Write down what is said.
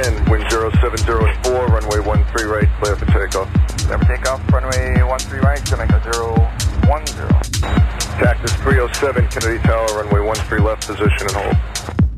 in, wind 0704, runway 13 right, clear for takeoff. Clear for takeoff, runway 13 right, Jamaica 010. Cactus 307, Kennedy Tower, runway 13 left, position and hold.